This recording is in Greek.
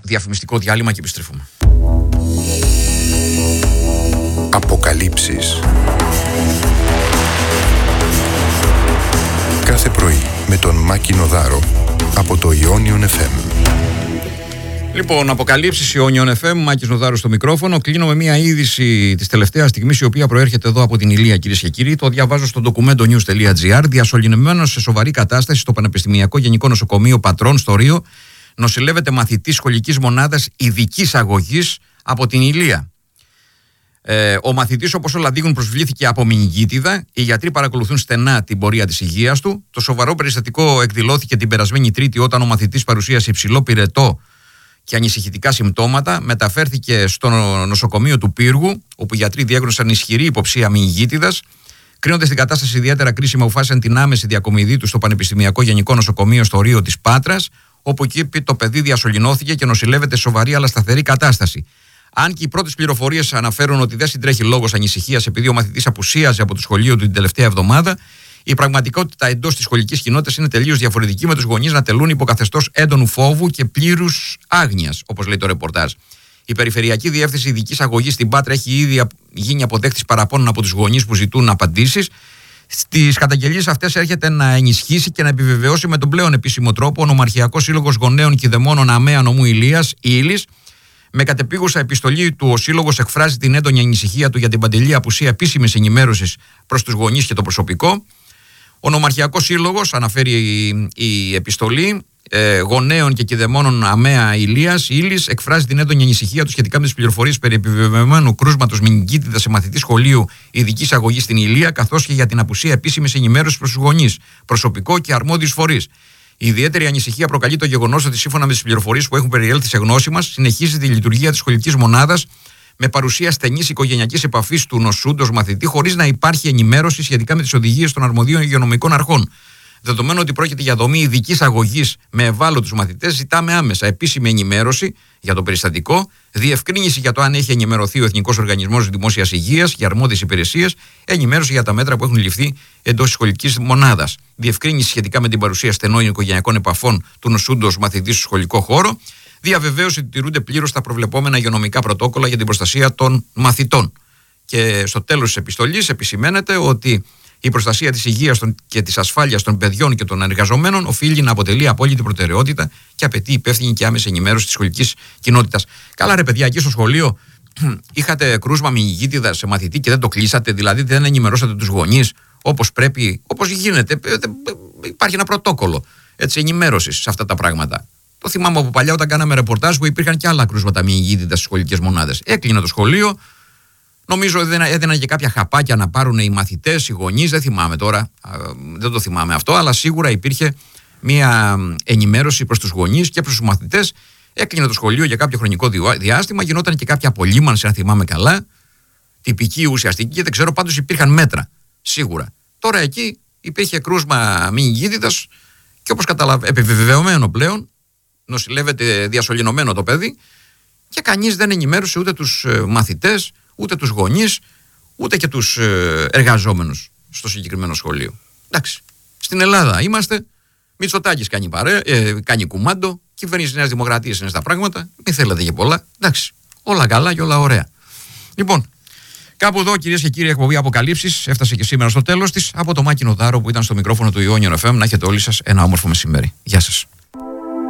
διαφημιστικό διάλειμμα και επιστρέφουμε. Αποκαλύψεις. Κάθε πρωί με τον Μάκη Νοδάρο από το Ιόνιον FM. Λοιπόν, αποκαλύψεις Ιόνιον FM, Μάκης Νοδάρου στο μικρόφωνο. Κλείνω με μια είδηση της τελευταίας στιγμής, η οποία προέρχεται εδώ από την Ηλία, κυρίες και κύριοι. Το διαβάζω στο documentonews.gr. Διασωληνωμένος σε σοβαρή κατάσταση στο Πανεπιστημιακό Γενικό Νοσοκομείο Πατρών στο Ρίο, νοσηλεύεται μαθητής σχολικής μονάδας ειδικής αγωγής από την Ηλία. Ο μαθητής, όπως όλα δείχνουν, προσβλήθηκε από μηνυγίτιδα. Οι γιατροί παρακολουθούν στενά την πορεία της υγείας του. Το σοβαρό περιστατικό εκδηλώθηκε την περασμένη Τρίτη, όταν ο μαθητής παρουσίασε υψηλό πυρετό και ανησυχητικά συμπτώματα. Μεταφέρθηκε στο νοσοκομείο του Πύργου, όπου οι γιατροί διέγνωσαν ισχυρή υποψία μηνυγίτιδας. Κρίνοντας την κατάσταση ιδιαίτερα κρίσιμη, αποφάσισαν την άμεση διακομιδή του στο Πανεπιστημιακό Γενικό Νοσοκομείο στο Ρίο της Πάτρας, όπου εκεί το παιδί διασωληνώθηκε και νοσηλεύεται σε σοβαρή αλλά σταθερή κατάσταση. Αν και οι πρώτες πληροφορίες αναφέρουν ότι δεν συντρέχει λόγος ανησυχίας επειδή ο μαθητής απουσίαζε από το σχολείο του την τελευταία εβδομάδα, η πραγματικότητα εντός της σχολικής κοινότητας είναι τελείως διαφορετική, με τους γονείς να τελούν υποκαθεστώς έντονου φόβου και πλήρους άγνοιας, όπως λέει το ρεπορτάζ. Η Περιφερειακή Διεύθυνση Ειδικής Αγωγής στην Πάτρα έχει ήδη γίνει αποδέκτης παραπώνων από τους γονείς που ζητούν απαντήσεις. Στις καταγγελίες αυτές έρχεται να ενισχύσει και να επιβεβαιώσει με τον πλέον επίσημο τρόπο ο Νομαρχιακός Σύλλογος Γονέων Κηδεμόνων ΑΜΕΑ Νομού Ηλίας, Ήλις. Με κατεπίγουσα επιστολή του, ο Σύλλογος εκφράζει την έντονη ανησυχία του για την παντελή απουσία επίσημης ενημέρωσης προς τους γονείς και το προσωπικό. Ο Νομαρχιακός Σύλλογος, αναφέρει η επιστολή, Γονέων και Κηδεμόνων ΑΜΕΑ Ήλις, εκφράζει την έντονη ανησυχία του σχετικά με τις πληροφορίες περί επιβεβαιωμένου κρούσματος μηνυγίτιδας σε μαθητή σχολείου ειδικής αγωγής στην Ηλία, καθώς και για την απουσία επίσημης ενημέρωσης προς τους γονείς, προσωπικό και αρμόδιους φορείς. Η ιδιαίτερη ανησυχία προκαλεί το γεγονός ότι, σύμφωνα με τις πληροφορίες που έχουν περιέλθει σε γνώση μας, συνεχίζει τη λειτουργία της σχολικής μονάδας με παρουσία στενής οικογενειακής επαφής του νοσούντος μαθητή, χωρίς να υπάρχει ενημέρωση σχετικά με τις οδηγίες των αρμοδίων υγειονομικών αρχών. Δεδομένου ότι πρόκειται για δομή ειδικής αγωγής με ευάλωτους μαθητές, ζητάμε άμεσα επίσημη ενημέρωση για το περιστατικό, διευκρίνηση για το αν έχει ενημερωθεί ο Εθνικός Οργανισμός Δημόσιας Υγείας και αρμόδιες υπηρεσίες, ενημέρωση για τα μέτρα που έχουν ληφθεί εντός της σχολικής μονάδας, διευκρίνηση σχετικά με την παρουσία στενών οικογενειακών επαφών του νοσούντος μαθητή στο σχολικό χώρο, διαβεβαίωση ότι τηρούνται πλήρως τα προβλεπόμενα υγειονομικά πρωτόκολλα για την προστασία των μαθητών. Και στο τέλος της επιστολής επισημαίνεται ότι η προστασία της υγείας και της ασφάλειας των παιδιών και των εργαζομένων οφείλει να αποτελεί απόλυτη προτεραιότητα και απαιτεί υπεύθυνη και άμεση ενημέρωση της σχολικής κοινότητας. Καλά, ρε παιδιά, εκεί στο σχολείο είχατε κρούσμα μηνυγίτιδας σε μαθητή και δεν το κλείσατε, δηλαδή δεν ενημερώσατε τους γονείς όπως πρέπει, όπως γίνεται. Υπάρχει ένα πρωτόκολλο ενημέρωσης σε αυτά τα πράγματα. Το θυμάμαι από παλιά όταν κάναμε ρεπορτάζ που υπήρχαν και άλλα κρούσματα μηνυγίτιδας στις σχολικές μονάδες. Έκλεινε το σχολείο. Νομίζω ότι έδιναν και κάποια χαπάκια να πάρουν οι μαθητές, οι γονείς, δεν θυμάμαι τώρα, δεν το θυμάμαι αυτό, αλλά σίγουρα υπήρχε μια ενημέρωση προς τους γονείς και προς τους μαθητές. Έκλεινε το σχολείο για κάποιο χρονικό διάστημα, γινόταν και κάποια απολύμανση, αν θυμάμαι καλά, τυπική, ουσιαστική, και δεν ξέρω, πάντως υπήρχαν μέτρα, σίγουρα. Τώρα εκεί υπήρχε κρούσμα μηνυγίτιδας και, όπως επιβεβαιωμένο πλέον, νοσηλεύεται διασωληνωμένο το παιδί και κανείς δεν ενημέρωσε ούτε τους μαθητές, ούτε τους γονείς, ούτε και τους εργαζόμενους στο συγκεκριμένο σχολείο. Εντάξει, στην Ελλάδα είμαστε, Μητσοτάκης κάνει κουμάντο, κυβέρνηση Νέας Δημοκρατίας είναι στα πράγματα, μην θέλετε και πολλά, εντάξει, όλα καλά και όλα ωραία. Λοιπόν, κάπου εδώ, κυρίες και κύριοι, εκπομπή Αποκαλύψεις έφτασε και σήμερα στο τέλος της. Από το Μάκη Νοδάρο που ήταν στο μικρόφωνο του Ιόνιον FM, να έχετε όλοι σας ένα όμορφο μεσημέρι. Γεια σας.